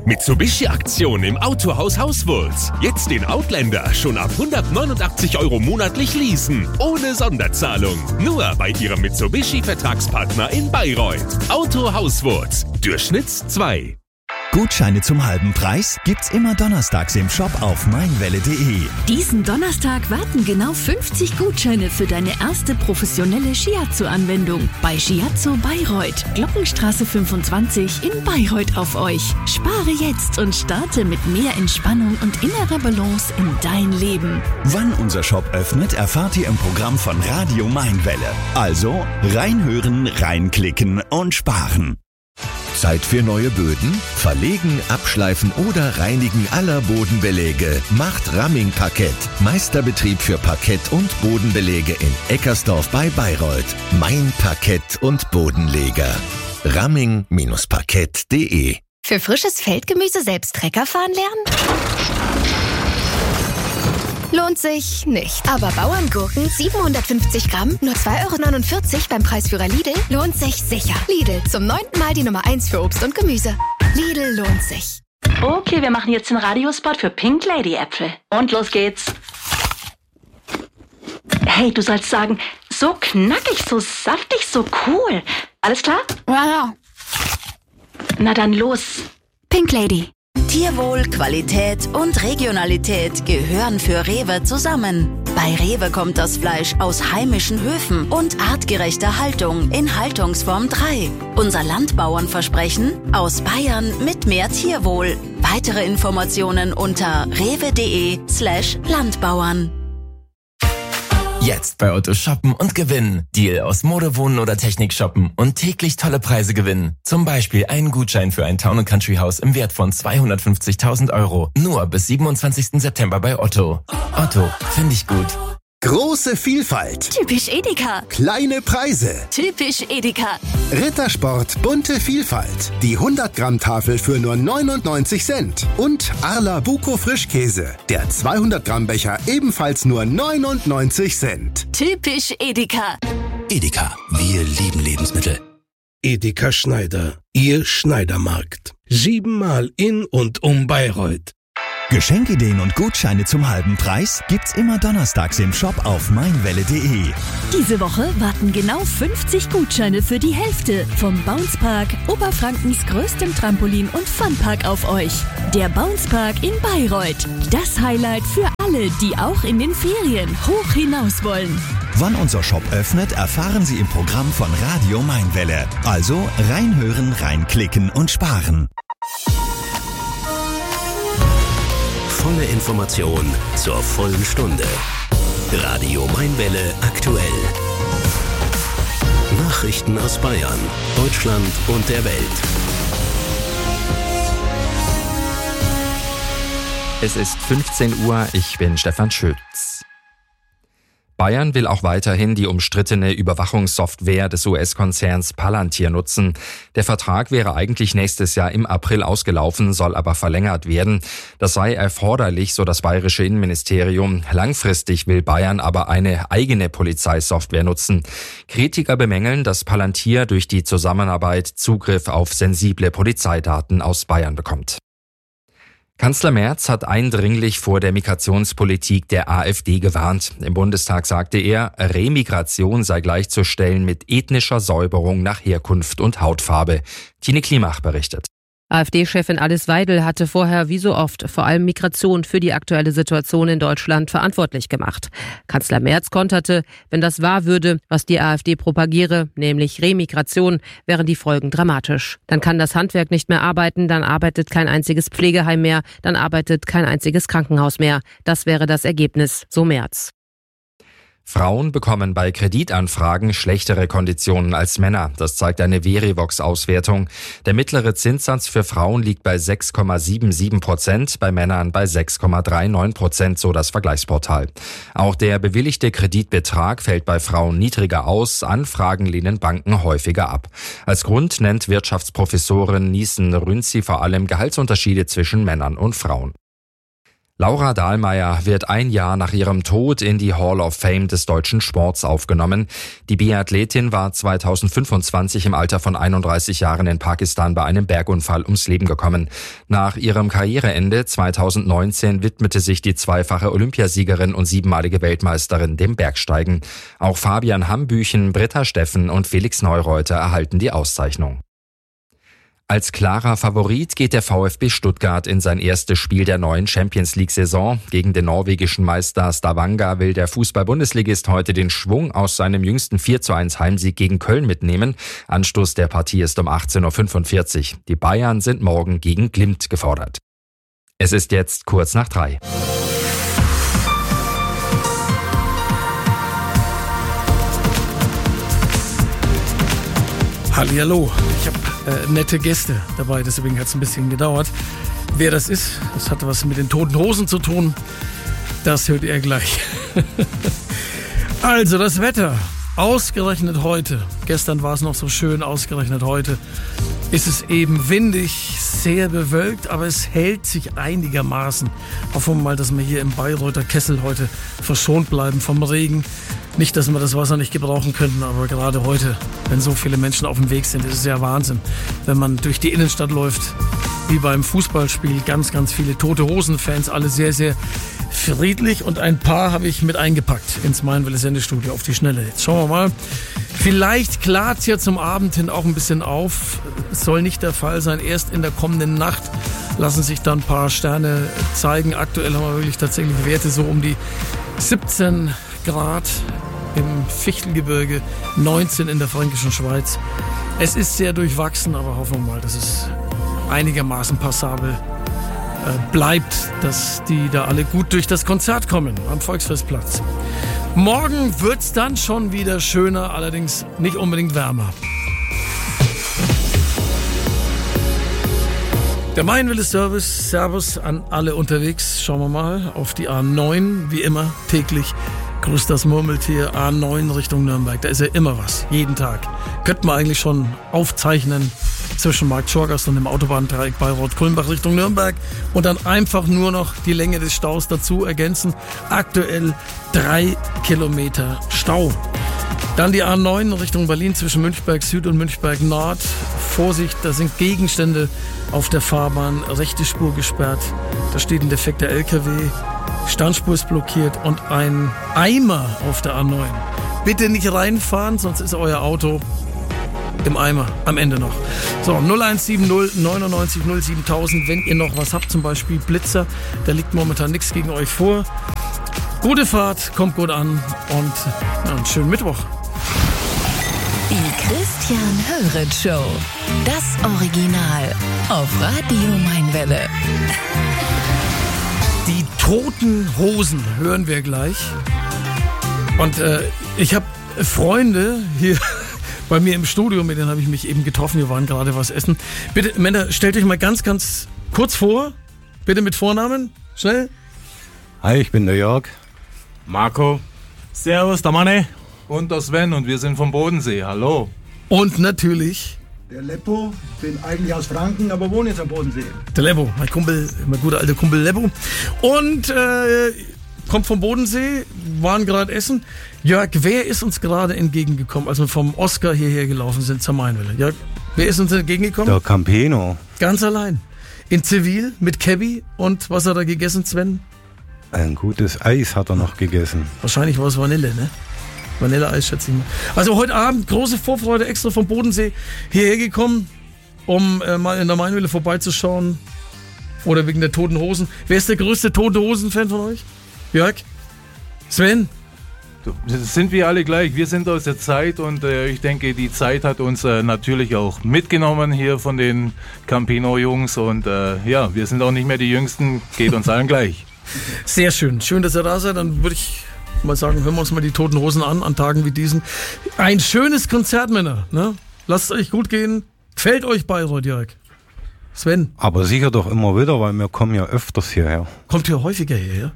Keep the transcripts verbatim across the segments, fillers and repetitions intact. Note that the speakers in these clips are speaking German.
Mitsubishi-Aktion im Autohaus Hauswurz. Jetzt den Outlander schon ab hundertneunundachtzig Euro monatlich leasen. Ohne Sonderzahlung. Nur bei Ihrem Mitsubishi-Vertragspartner in Bayreuth. Auto Hauswurz. Durchschnitt zwei. Gutscheine zum halben Preis gibt's immer donnerstags im Shop auf meinwelle punkt de. Diesen Donnerstag warten genau fünfzig Gutscheine für deine erste professionelle Shiatsu-Anwendung bei Shiatsu Bayreuth, Glockenstraße fünfundzwanzig in Bayreuth auf euch. Spare jetzt und starte mit mehr Entspannung und innerer Balance in dein Leben. Wann unser Shop öffnet, erfahrt ihr im Programm von Radio Mainwelle. Also reinhören, reinklicken und sparen. Zeit für neue Böden? Verlegen, abschleifen oder reinigen aller Bodenbeläge macht Ramming Parkett. Meisterbetrieb für Parkett- und Bodenbeläge in Eckersdorf bei Bayreuth. Mein Parkett- und Bodenleger. Ramming Parkett punkt de. Für frisches Feldgemüse selbst Trecker fahren lernen? Lohnt sich nicht. Aber Bauerngurken siebenhundertfünfzig Gramm, nur zwei Euro neunundvierzig beim Preisführer Lidl, lohnt sich sicher. Lidl, zum neunten Mal die Nummer eins für Obst und Gemüse. Lidl lohnt sich. Okay, wir machen jetzt den Radiospot für Pink Lady Äpfel. Und los geht's. Hey, du sollst sagen, so knackig, so saftig, so cool. Alles klar? Ja, ja. Na dann los. Pink Lady. Tierwohl, Qualität und Regionalität gehören für Rewe zusammen. Bei Rewe kommt das Fleisch aus heimischen Höfen und artgerechter Haltung in Haltungsform drei. Unser Landbauernversprechen: aus Bayern mit mehr Tierwohl. Weitere Informationen unter rewe.de slash Landbauern. Jetzt bei Otto shoppen und gewinnen. Deal aus Mode, Wohnen oder Technik shoppen und täglich tolle Preise gewinnen. Zum Beispiel einen Gutschein für ein Town and Country Haus im Wert von zweihundertfünfzigtausend Euro. Nur bis siebenundzwanzigsten September bei Otto. Otto, finde ich gut. Große Vielfalt. Typisch Edeka. Kleine Preise. Typisch Edeka. Rittersport bunte Vielfalt. Die hundert Gramm Tafel für nur neunundneunzig Cent. Und Arla Buko Frischkäse. Der zweihundert Gramm Becher ebenfalls nur neunundneunzig Cent. Typisch Edeka. Edeka, wir lieben Lebensmittel. Edeka Schneider, Ihr Schneidermarkt. Siebenmal in und um Bayreuth. Geschenkideen und Gutscheine zum halben Preis gibt's immer donnerstags im Shop auf meinwelle punkt de. Diese Woche warten genau fünfzig Gutscheine für die Hälfte vom Bounce Park, Oberfrankens größtem Trampolin- und Funpark auf euch. Der Bounce Park in Bayreuth. Das Highlight für alle, die auch in den Ferien hoch hinaus wollen. Wann unser Shop öffnet, erfahren Sie im Programm von Radio Mainwelle. Also reinhören, reinklicken und sparen. Volle Information zur vollen Stunde. Radio Mainwelle aktuell. Nachrichten aus Bayern, Deutschland und der Welt. Es ist fünfzehn Uhr, ich bin Stefan Schütz. Bayern will auch weiterhin die umstrittene Überwachungssoftware des U S-Konzerns Palantir nutzen. Der Vertrag wäre eigentlich nächstes Jahr im April ausgelaufen, soll aber verlängert werden. Das sei erforderlich, so das bayerische Innenministerium. Langfristig will Bayern aber eine eigene Polizeisoftware nutzen. Kritiker bemängeln, dass Palantir durch die Zusammenarbeit Zugriff auf sensible Polizeidaten aus Bayern bekommt. Kanzler Merz hat eindringlich vor der Migrationspolitik der AfD gewarnt. Im Bundestag sagte er, Remigration sei gleichzustellen mit ethnischer Säuberung nach Herkunft und Hautfarbe. Tine Klimach berichtet. AfD-Chefin Alice Weidel hatte vorher wie so oft vor allem Migration für die aktuelle Situation in Deutschland verantwortlich gemacht. Kanzler Merz konterte, wenn das wahr würde, was die AfD propagiere, nämlich Remigration, wären die Folgen dramatisch. Dann kann das Handwerk nicht mehr arbeiten, dann arbeitet kein einziges Pflegeheim mehr, dann arbeitet kein einziges Krankenhaus mehr. Das wäre das Ergebnis, so Merz. Frauen bekommen bei Kreditanfragen schlechtere Konditionen als Männer. Das zeigt eine Verivox-Auswertung. Der mittlere Zinssatz für Frauen liegt bei sechs Komma siebenundsiebzig Prozent, bei Männern bei sechs Komma neununddreißig Prozent, so das Vergleichsportal. Auch der bewilligte Kreditbetrag fällt bei Frauen niedriger aus. Anfragen lehnen Banken häufiger ab. Als Grund nennt Wirtschaftsprofessorin Niesen Rünzi vor allem Gehaltsunterschiede zwischen Männern und Frauen. Laura Dahlmeier wird ein Jahr nach ihrem Tod in die Hall of Fame des deutschen Sports aufgenommen. Die Biathletin war zweitausendfünfundzwanzig im Alter von einunddreißig Jahren in Pakistan bei einem Bergunfall ums Leben gekommen. Nach ihrem Karriereende zweitausendneunzehn widmete sich die zweifache Olympiasiegerin und siebenmalige Weltmeisterin dem Bergsteigen. Auch Fabian Hambüchen, Britta Steffen und Felix Neureuter erhalten die Auszeichnung. Als klarer Favorit geht der VfB Stuttgart in sein erstes Spiel der neuen Champions-League-Saison. Gegen den norwegischen Meister Stavanger will der Fußball-Bundesligist heute den Schwung aus seinem jüngsten vier zu eins Heimsieg gegen Köln mitnehmen. Anstoß der Partie ist um achtzehn Uhr fünfundvierzig. Die Bayern sind morgen gegen Glimt gefordert. Es ist jetzt kurz nach drei. Hallihallo, ich habe äh, nette Gäste dabei, deswegen hat es ein bisschen gedauert. Wer das ist, das hatte was mit den Toten Hosen zu tun, das hört ihr gleich. Also das Wetter, ausgerechnet heute, gestern war es noch so schön, ausgerechnet heute ist es eben windig, sehr bewölkt, aber es hält sich einigermaßen. Hoffen wir mal, dass wir hier im Bayreuther Kessel heute verschont bleiben vom Regen. Nicht, dass wir das Wasser nicht gebrauchen könnten, aber gerade heute, wenn so viele Menschen auf dem Weg sind, ist es ja Wahnsinn. Wenn man durch die Innenstadt läuft, wie beim Fußballspiel, ganz, ganz viele Tote Hosen-Fans, alle sehr, sehr friedlich. Und ein paar habe ich mit eingepackt ins Mainwelle Sendestudio auf die Schnelle. Jetzt schauen wir mal. Vielleicht klart es ja zum Abend hin auch ein bisschen auf. Es soll nicht der Fall sein. Erst in der kommenden Nacht lassen sich dann ein paar Sterne zeigen. Aktuell haben wir wirklich tatsächlich Werte so um die siebzehn Grad im Fichtelgebirge, neunzehn in der Fränkischen Schweiz. Es ist sehr durchwachsen, aber hoffen wir mal, dass es einigermaßen passabel äh, bleibt, dass die da alle gut durch das Konzert kommen am Volksfestplatz. Morgen wird's dann schon wieder schöner, allerdings nicht unbedingt wärmer. Der Mainwelle Service, Servus an alle unterwegs. Schauen wir mal auf die A neun, wie immer täglich. Grüßt das Murmeltier, A neun Richtung Nürnberg. Da ist ja immer was, jeden Tag. Könnte man eigentlich schon aufzeichnen zwischen Markt Schorgast und dem Autobahndreieck Bayreuth-Kulmbach Richtung Nürnberg und dann einfach nur noch die Länge des Staus dazu ergänzen. Aktuell drei Kilometer Stau. Dann die A neun Richtung Berlin zwischen Münchberg Süd und Münchberg Nord. Vorsicht, da sind Gegenstände auf der Fahrbahn, rechte Spur gesperrt. Da steht ein defekter L K W. Standspur ist blockiert und ein Eimer auf der A neun. Bitte nicht reinfahren, sonst ist euer Auto im Eimer am Ende noch. So, null eins sieben null neunundneunzig null siebentausend, wenn ihr noch was habt, zum Beispiel Blitzer, da liegt momentan nichts gegen euch vor. Gute Fahrt, kommt gut an und ja, einen schönen Mittwoch. Die Christian Höret Show. Das Original auf Radio Mainwelle. Die Toten Hosen hören wir gleich. Und äh, ich habe Freunde hier bei mir im Studio, mit denen habe ich mich eben getroffen. Wir waren gerade was essen. Bitte, Männer, stellt euch mal ganz, ganz kurz vor. Bitte mit Vornamen. Schnell. Hi, ich bin der Jörg. Marco. Servus, der Manne. Und der Sven und wir sind vom Bodensee. Hallo. Und natürlich der Leppo. Bin eigentlich aus Franken, aber wohne jetzt am Bodensee. Der Leppo, mein Kumpel, mein guter alter Kumpel Leppo. Und äh, kommt vom Bodensee, waren gerade essen. Jörg, wer ist uns gerade entgegengekommen, als wir vom Oscar hierher gelaufen sind zur Mainwelle? Jörg, wer ist uns entgegengekommen? Der Campino. Ganz allein. In Zivil mit Cabby. Und was hat er gegessen, Sven? Ein gutes Eis hat er noch gegessen. Wahrscheinlich war es Vanille, ne? Vanilleeis, schätze ich mal. Also heute Abend große Vorfreude, extra vom Bodensee hierher gekommen, um äh, mal in der Mainwelle vorbeizuschauen. Oder wegen der Toten Hosen. Wer ist der größte Tote Hosen-Fan von euch? Jörg? Sven? Das sind wir alle gleich. Wir sind aus der Zeit und äh, ich denke, die Zeit hat uns äh, natürlich auch mitgenommen hier von den Campino-Jungs. Und äh, ja, wir sind auch nicht mehr die Jüngsten. Geht uns allen gleich. Sehr schön. Schön, dass ihr da seid. Dann würde ich mal sagen, hören wir uns mal die Toten Hosen an, an Tagen wie diesen. Ein schönes Konzert, Männer. Ne? Lasst es euch gut gehen. Gefällt euch Bayreuth, Jörg? Sven? Aber sicher doch immer wieder, weil wir kommen ja öfters hierher. Kommt ihr häufiger hierher?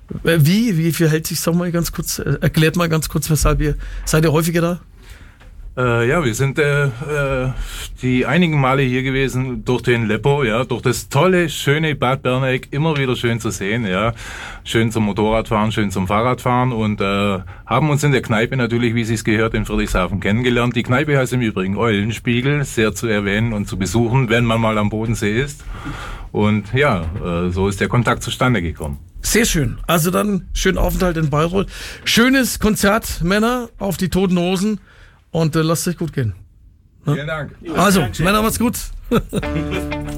Wie? Wie verhält sich, sag mal ganz kurz, erklärt mal ganz kurz, weshalb ihr, seid ihr häufiger da? Äh, ja, wir sind äh, äh, die einigen Male hier gewesen durch den Leppo, ja, durch das tolle, schöne Bad Berneck, immer wieder schön zu sehen, ja, schön zum Motorradfahren, schön zum Fahrradfahren und äh, haben uns in der Kneipe natürlich, wie es sich gehört, in Friedrichshafen kennengelernt. Die Kneipe heißt im Übrigen Eulenspiegel, sehr zu erwähnen und zu besuchen, wenn man mal am Bodensee ist. Und ja, äh, so ist der Kontakt zustande gekommen. Sehr schön. Also dann schönen Aufenthalt in Bayreuth. Schönes Konzert, Männer, auf die Toten Hosen. Und äh, lasst euch gut gehen. Vielen Dank. Also, Männer, macht's gut.